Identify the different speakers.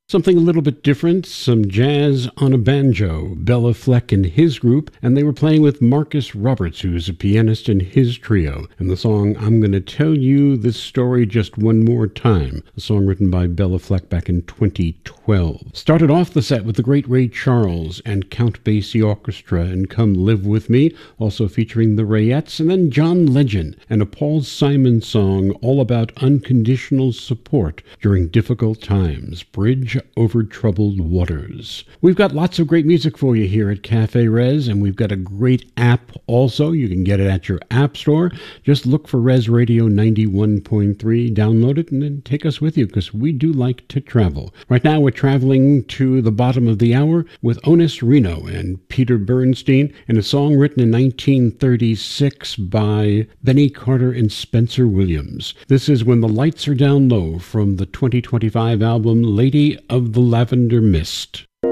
Speaker 1: Something a little bit different, some jazz on a banjo, Bella Fleck and his group, and they were playing with Marcus Roberts, who's a pianist in his trio, and the song I'm Gonna Tell You This Story Just One More Time, a song written by Bella Fleck back in 2012. Started off the set with the great Ray Charles and Count Basie Orchestra and Come Live With Me, also featuring the Rayettes, and then John Legend and a Paul Simon song all about unconditional support during difficult times, Bridge Over Troubled Waters. We've got lots of great music for you here at Cafe Res, and we've got a great app also. You can get it at your app store. Just look for Res Radio 91.3, download it, and then take us with you, because we do like to travel. Right now we're traveling to the bottom of the hour with Onis Reno and Peter Bernstein in a song written in 1936 by Benny Carter and Spencer Williams. This is When the Lights Are Down Low from the 2025 album Lady of the Lavender Mist.